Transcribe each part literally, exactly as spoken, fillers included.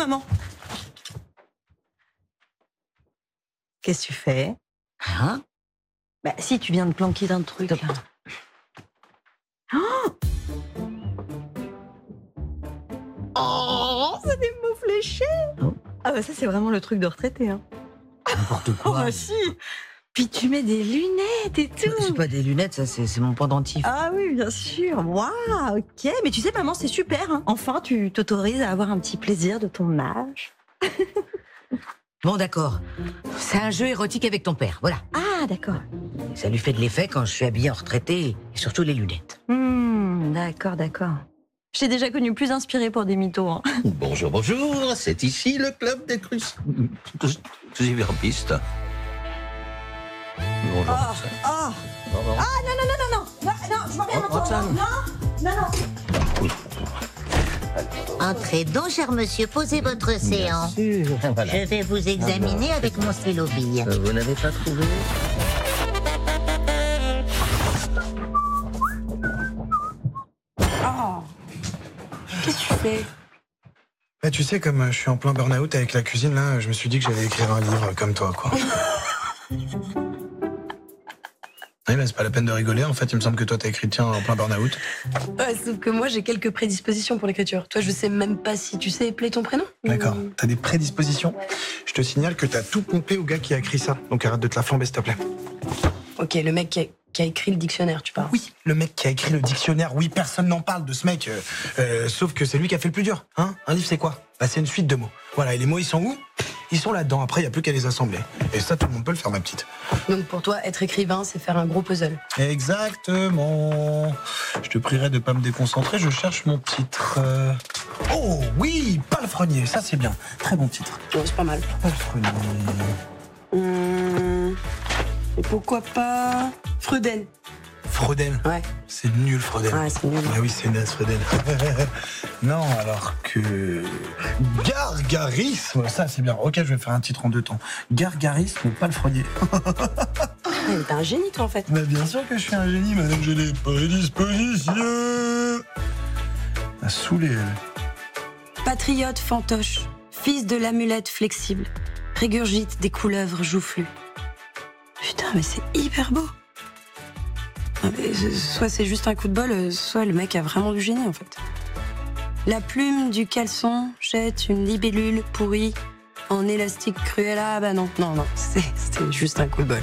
maman. Qu'est-ce que tu fais? Hein? Bah si, tu viens de planquer d'un truc. Là. Oh, oh, c'est des mots fléchés. Oh. Ah bah ça, c'est vraiment le truc de retraité. Hein. N'importe quoi. Oh bah si. Puis tu mets des lunettes et tout. C'est pas des lunettes, ça, c'est, c'est mon pendentif. Ah oui, bien sûr. Waouh, ok. Mais tu sais, maman, c'est super. Hein. Enfin, tu t'autorises à avoir un petit plaisir de ton âge. Bon, d'accord. C'est un jeu érotique avec ton père, voilà. Ah, d'accord. Ça lui fait de l'effet quand je suis habillée en retraité, et surtout les lunettes. Hmm, d'accord, d'accord. Je t'ai déjà connu plus inspiré pour des mythos. Hein. Bonjour, bonjour, c'est ici le club des crus... Cruciverbistes. Bonjour. Oh, oh. Ah, non, non, non, non, non, non, non, je vois rien Oh, entendre. Roxane. Non, non, non. Oui. Entrez donc, cher monsieur, posez votre séance. Sûr, voilà. Je vais vous examiner avec mon stylo bille. Euh, Vous n'avez pas trouvé? Oh. Qu'est-ce que tu fais? Bah, tu sais, comme je suis en plein burn-out avec la cuisine, là, je me suis dit que j'allais écrire un livre comme toi, quoi. Oui, là, c'est pas la peine de rigoler. En fait, il me semble que toi, t'as écrit le tien en plein burn-out. Ouais, sauf que moi, j'ai quelques prédispositions pour l'écriture. Toi, je sais même pas si tu sais épeler ton prénom. D'accord. Ou- T'as des prédispositions. Je te signale que t'as tout pompé au gars qui a écrit ça. Donc arrête de te la flamber, s'il te plaît. Ok, le mec qui a, qui a écrit le dictionnaire, tu parles. Oui, le mec qui a écrit le dictionnaire. Oui, personne n'en parle de ce mec. euh, euh, sauf que c'est lui qui a fait le plus dur. Hein? Un livre, c'est quoi? Bah, c'est une suite de mots. Voilà, et les mots, ils sont où? Ils sont là-dedans. Après, il n'y a plus qu'à les assembler. Et ça, tout le monde peut le faire, ma petite. Donc pour toi, être écrivain, c'est faire un gros puzzle. Exactement. Je te prierai de pas me déconcentrer, je cherche mon titre. Euh, Oh oui, palefrenier, ça c'est bien. Très bon titre. Ouais, c'est pas mal. Palefrenier. Hum... Et pourquoi pas Freuden? Freuden. Ouais. C'est nul, Freuden. Ouais, c'est nul. Ah oui, c'est naze, Freuden. Non, alors que... Gargarisme, ça c'est bien. Ok, je vais faire un titre en deux temps. Gargarisme, palefrenier. Ouais, mais t'es un génie, toi, en fait. Mais bien sûr que je suis un génie, madame, j'ai des prédispositions. À saouler, elle. Patriote fantoche, fils de l'amulette flexible, régurgite des couleuvres joufflues. Putain, mais c'est hyper beau. Ah, mais soit c'est juste un coup de bol, soit le mec a vraiment du génie, en fait. La plume du caleçon jette une libellule pourrie en élastique cruel. Ah bah non, non, non, c'est- c'était juste un coup de bol.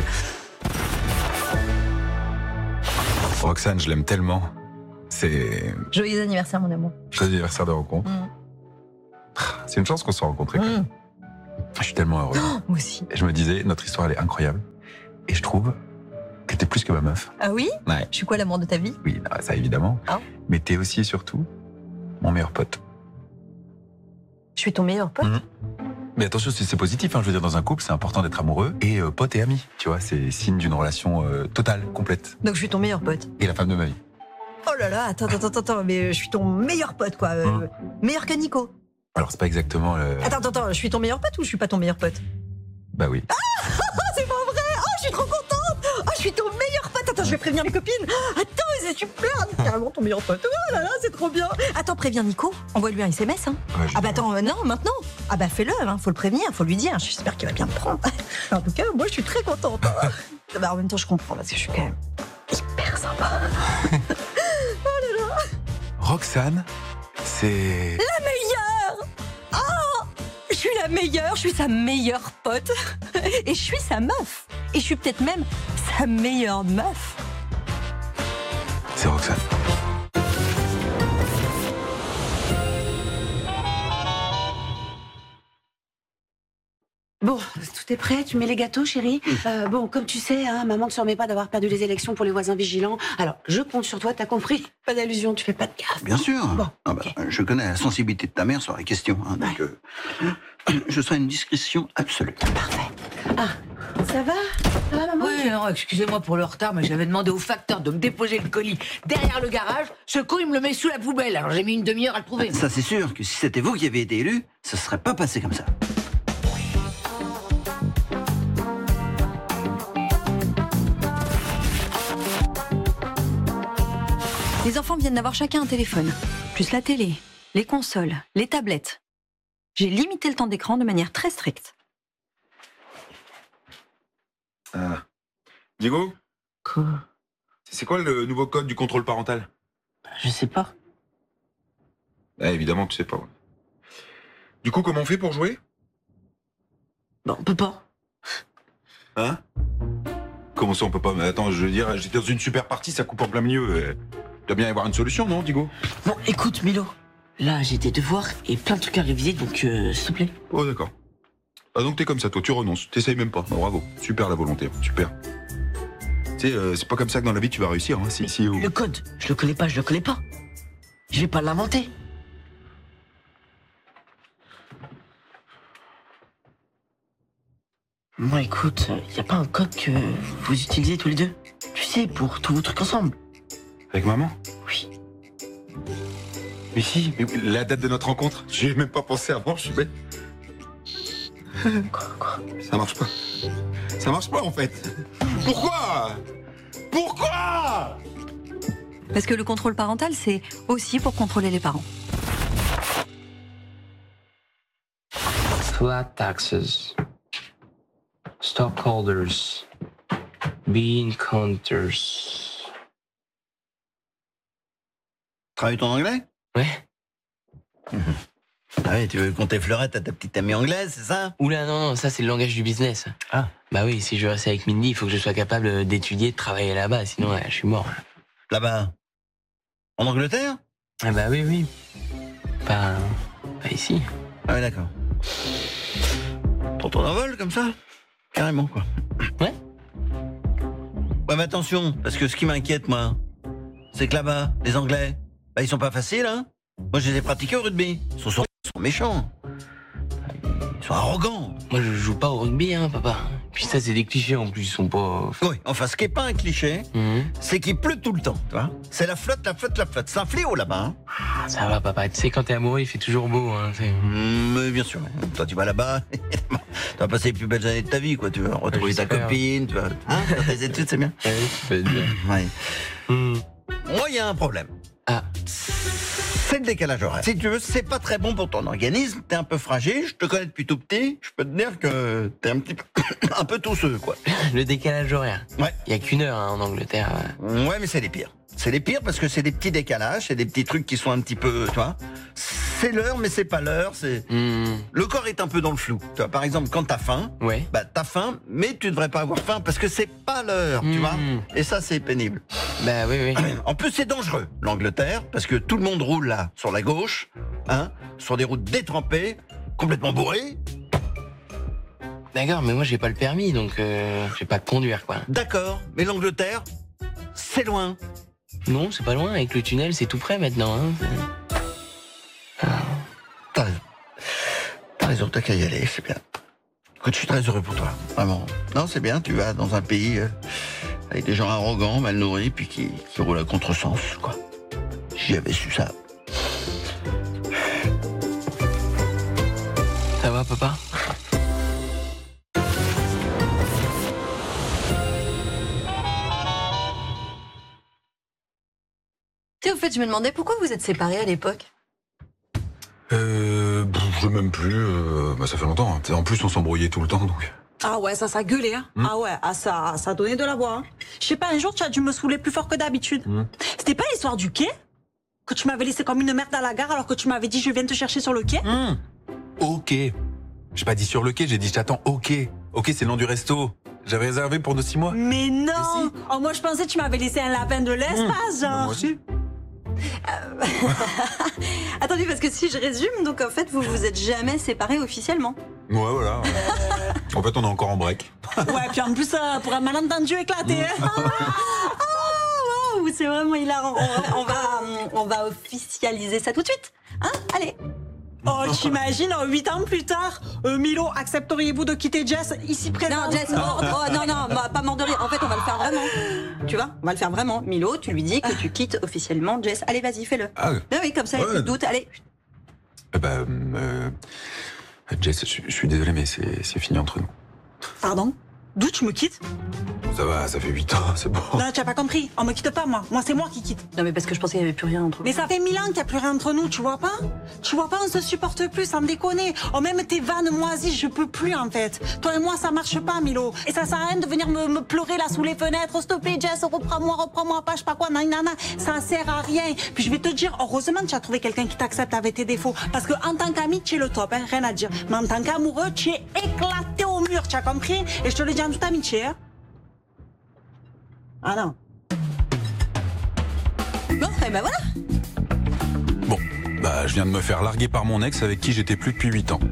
Roxane, je l'aime tellement. C'est Joyeux anniversaire, mon amour. joyeux anniversaire de rencontre. Mm. C'est une chance qu'on soit rencontrés. quand même. Mm. Je suis tellement heureux. Moi aussi. Et je me disais, notre histoire, elle est incroyable. Et je trouve que t'es plus que ma meuf. Ah oui? Ouais. Je suis quoi, l'amour de ta vie? Oui, bah, ça évidemment. Ah. Mais t'es aussi et surtout mon meilleur pote. Je suis ton meilleur pote? Mhm. Mais attention, c'est c'est positif. Hein. Je veux dire, dans un couple, c'est important d'être amoureux et euh, pote et ami. Tu vois, c'est signe d'une relation euh, totale, complète. Donc je suis ton meilleur pote. Et la femme de ma vie. Oh là là, attends, attends, attends, attends, mais je suis ton meilleur pote, quoi. Euh, Hum. Meilleur que Nico. Alors, c'est pas exactement. euh, Attends, attends, attends, je suis ton meilleur pote ou je suis pas ton meilleur pote? Bah oui. Oh, c'est pas vrai! Oh, je suis trop contente! Oh, je suis ton meilleur pote! Attends, je vais prévenir les copines! Attends, c'est super! Carrément ton meilleur pote! Oh là là, c'est trop bien! Attends, préviens Nico, envoie-lui un S M S, hein! Ouais, je- Ah bah attends, euh, non, maintenant! Ah bah fais-le, hein, faut le prévenir, faut lui dire, j'espère qu'il va bien me prendre. En tout cas, moi je suis très contente. Hein. Bah, en même temps, je comprends parce que je suis quand même hyper sympa. Roxane, c'est. La meilleure! Oh! Je suis la meilleure, je suis sa meilleure pote. Et je suis sa meuf. Et je suis peut-être même sa meilleure meuf. C'est Roxane. Bon, tout est prêt, tu mets les gâteaux, chérie. Euh, bon, comme tu sais, hein, maman ne se remet pas d'avoir perdu les élections pour les voisins vigilants. Alors, je compte sur toi, t'as compris? Pas d'allusion, tu fais pas de gaffe. Bien sûr. Bon, Ah bah, ok. je connais la sensibilité de ta mère sur les questions. Hein, donc, euh, je serai une discrétion absolue. Parfait. Ah, ça va? Ça va, maman? Oui, non, excusez-moi pour le retard, mais j'avais demandé au facteur de me déposer le colis derrière le garage. Ce con, il me le met sous la poubelle. Alors j'ai mis une demi-heure à le trouver. Ça, c'est sûr que si c'était vous qui avez été élu, ça serait pas passé comme ça. Les enfants viennent d'avoir chacun un téléphone, plus la télé, les consoles, les tablettes. J'ai limité le temps d'écran de manière très stricte. Ah. Diego, Quoi? c'est quoi le nouveau code du contrôle parental? Je sais pas. Ah, évidemment, tu sais pas. Ouais. Du coup, comment on fait pour jouer? Bon, on peut pas. Hein? Comment ça, on peut pas? Mais attends, je veux dire, j'étais dans une super partie, ça coupe en plein milieu. euh. Il doit bien y avoir une solution, non, Diego? Bon, écoute, Milo. Là, j'ai des devoirs et plein de trucs à réviser, donc euh, s'il te plaît. Oh, d'accord. Ah, donc t'es comme ça, toi, tu renonces. T'essayes même pas. Ah, bravo. Super la volonté, super. Tu sais, euh, c'est pas comme ça que dans la vie tu vas réussir. Hein. Si, si, oh. Le code, je le connais pas, je le connais pas. Je vais pas l'inventer. Moi, écoute, y a pas un code que vous utilisez tous les deux? Tu sais, pour tous vos trucs ensemble. Avec maman? Oui. Mais si, mais la date de notre rencontre, j'y ai même pas pensé avant, je suis bête. Quoi, quoi? Ça marche pas. Ça marche pas en fait. Pourquoi? Pourquoi? Parce que le contrôle parental, c'est aussi pour contrôler les parents. Flat taxes. Stockholders. Bean counters. Travailles ton anglais? Ouais. Ah oui, tu veux compter fleurette à ta petite amie anglaise, c'est ça? Oula, non, non, ça c'est le langage du business. Ah. Bah oui, si je veux rester avec Mindy, il faut que je sois capable d'étudier, de travailler là-bas, sinon ouais, je suis mort. Là-bas? En Angleterre? Ah bah oui, oui. Pas, pas ici. Ah oui, d'accord. Pour ton envol, comme ça? Carrément, quoi. Ouais. Ouais, mais attention, parce que ce qui m'inquiète, moi, c'est que là-bas, les Anglais, bah, ils sont pas faciles, hein? Moi, je les ai pratiqués au rugby. Ils sont, ils sont méchants. Ils sont arrogants. Moi je joue pas au rugby, hein, papa. Puis ça, c'est des clichés en plus, ils sont pas. Oui, enfin, ce qui est pas un cliché, Mmh. c'est qu'il pleut tout le temps, tu vois? C'est la flotte, la flotte, la flotte. C'est un fléau, là-bas, hein? Ah, ça va, papa. Tu sais, quand t'es amoureux, il fait toujours beau, hein. c'est- Mmh, mais bien sûr. Toi, tu vas là-bas, tu vas passer les plus belles années de ta vie, quoi. Tu vas retrouver ta J'espère. copine, tu vas... Hein? Faire tes études, c'est bien. Ouais, tu peux être bien. Ouais. Mmh. Moi, il y a un problème. Ah. C'est le décalage horaire. Si tu veux, c'est pas très bon pour ton organisme. T'es un peu fragile. Je te connais depuis tout petit. Je peux te dire que t'es un petit peu, un peu tousseux, quoi. Le décalage horaire. Ouais. Il y a qu'une heure hein, en Angleterre. Ouais, mais c'est les pires. C'est les pires parce que c'est des petits décalages, c'est des petits trucs qui sont un petit peu, tu vois. C'est l'heure, mais c'est pas l'heure. C'est Mmh. le corps est un peu dans le flou. Tu vois, par exemple, quand t'as faim, Ouais. bah t'as faim, mais tu devrais pas avoir faim parce que c'est pas l'heure, tu Mmh. vois. Et ça, c'est pénible. Bah oui, oui. En plus, c'est dangereux, l'Angleterre, parce que tout le monde roule là, sur la gauche, hein, sur des routes détrempées, complètement bourrées. D'accord, mais moi j'ai pas le permis, donc euh, je vais pas te conduire, quoi. D'accord, mais l'Angleterre, c'est loin. Non, c'est pas loin. Avec le tunnel, c'est tout près maintenant. Hein. T'as raison. T'as raison, t'as qu'à y aller, c'est bien. Écoute, je suis très heureux pour toi, vraiment. Non, c'est bien, tu vas dans un pays euh, avec des gens arrogants, mal nourris, puis qui, qui roulent à contresens, quoi. Si j'avais su ça. Ça va, papa? Tu sais, au fait, je me demandais pourquoi vous êtes séparés à l'époque. Euh. pff, Je sais même plus. euh, bah, ça fait longtemps. hein. En plus, on s'embrouillait tout le temps, donc. Ah ouais, ça, ça gueulait, hein. Hmm. Ah ouais, ah, ça, ça donnait de la voix. Hein. Je sais pas, un jour, tu as dû me saouler plus fort que d'habitude. Hmm. C'était pas l'histoire du quai? Que tu m'avais laissé comme une merde à la gare alors que tu m'avais dit je viens te chercher sur le quai? Mmh. Ok. J'ai pas dit sur le quai, j'ai dit je t'attends au quai. Ok, c'est le nom du resto. J'avais réservé pour nos six mois. Mais non! Mais si. Oh, moi, je pensais que tu m'avais laissé un lapin de l'espace, Mmh. Bah, genre. moi aussi. Attendez, parce que si je résume, donc en fait, vous vous êtes jamais séparés officiellement. Ouais, voilà. ouais. En fait, on est encore en break. Ouais, puis en plus, euh, pour un malentendu éclaté. hein. Ah, wow, c'est vraiment hilarant. On, on va, on va officialiser ça tout de suite. Hein? Allez. Oh, t'imagines, oh, huit ans plus tard, euh, Milo, accepteriez-vous de quitter Jess ici présent? Non, Jess, oh, oh, non, non, bah, pas mort de rire. En fait, on va le faire vraiment. Tu vois, on va le faire vraiment. Milo, tu lui dis que tu quittes officiellement Jess. Allez, vas-y, fais-le. Ah, Ben oui, comme ça, il y a Ouais. plus de doute. Allez. eh ben, euh, Jess, je, je suis désolé, mais c'est c'est fini entre nous. Pardon? D'où tu me quittes? Ça va, ça fait huit ans, c'est bon. Non, tu as pas compris. On me quitte pas, moi. Moi, c'est moi qui quitte. Non, mais parce que je pensais qu'il n'y avait plus rien entre vous. Mais ça fait mille ans qu'il n'y a plus rien entre nous, tu vois pas? Tu vois pas, on se supporte plus, sans me déconner. Oh, même tes vannes moisies, je peux plus, en fait. Toi et moi, ça marche pas, Milo. Et ça sert à rien de venir me, me pleurer là sous les fenêtres. Oh, s'il te plaît, Jess, reprends-moi, reprends-moi, pas, je sais pas quoi, nanana. Ça sert à rien. Puis je vais te dire, heureusement, tu as trouvé quelqu'un qui t'accepte avec tes défauts. Parce que en tant qu'ami, tu es le top, hein, rien à dire. Mais en tant qu'amoureux, tu es éclaté au mur, tu as compris? Et je te le dis en toute amitié, hein. Ah non. Bon, et ben voilà. Bon, bah je viens de me faire larguer par mon ex avec qui j'étais plus depuis huit ans.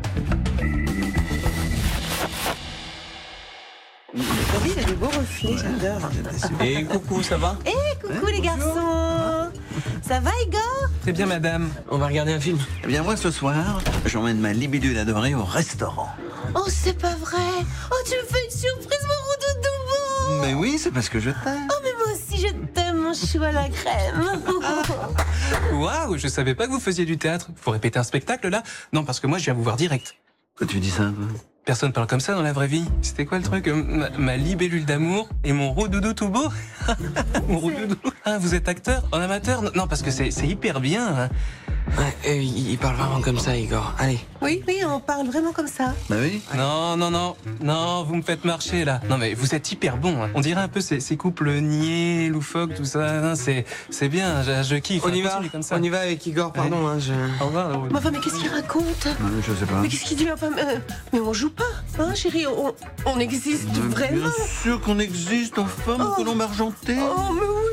Oui, il a des beaux reflets, j'adore. Et coucou, ça va? Eh, coucou les garçons. Ça va, Igor? Très bien, madame. On va regarder un film. Eh bien, moi, ce soir, j'emmène ma libellule adorée au restaurant. Oh, c'est pas vrai. Oh, tu me fais une surprise, mon roudoudou. Mais oui, c'est parce que je t'aime. Oh, mais moi aussi, je t'aime, mon chou à la crème. Waouh, je savais pas que vous faisiez du théâtre. Faut répéter un spectacle, là? Non, parce que moi, je viens vous voir direct. Pourquoi tu dis ça, toi? Personne parle comme ça dans la vraie vie. C'était quoi le truc? ma, ma libellule d'amour et mon roudoudou tout beau. Mon roudoudou. Ah, vous êtes acteur? En amateur? Non, parce que c'est c'est hyper bien. Hein. Ouais, euh, il parle vraiment comme ça, Igor. Allez. Oui, oui, on parle vraiment comme ça. Bah oui. Non, non, non. Non, vous me faites marcher, là. Non, mais vous êtes hyper bon. Hein. On dirait un peu ces, ces couples niais, loufoques, tout ça. Non, c'est c'est bien, je, je kiffe. On y va, comme ça. on y va avec Igor, pardon. Hein, je... Au revoir. Mais enfin, mais qu'est-ce qu'il raconte? Euh, Je sais pas. Mais qu'est-ce qu'il dit? Enfin, euh, mais on joue pas, hein, chérie? On, on existe Mais vraiment. Bien sûr qu'on existe, enfin, mon colombe argenté. Oh, mais oui.